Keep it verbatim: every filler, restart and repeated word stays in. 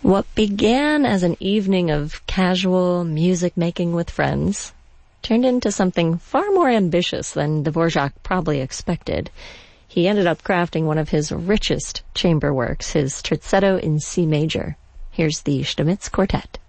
What began as an evening of casual music making with friends turned into something far more ambitious than Dvorak probably expected. He ended up crafting one of his richest chamber works, his Terzetto in C major. Here's the Stamitz Quartet.